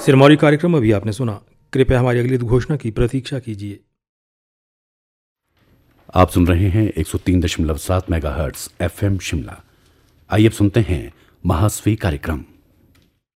सिरमौरी कार्यक्रम अभी आपने सुना। कृपया हमारी अगली घोषणा की प्रतीक्षा कीजिए। आप सुन रहे हैं 103.7 मेगाहर्ट्ज FM शिमला। आइए अब सुनते हैं महास्वी कार्यक्रम।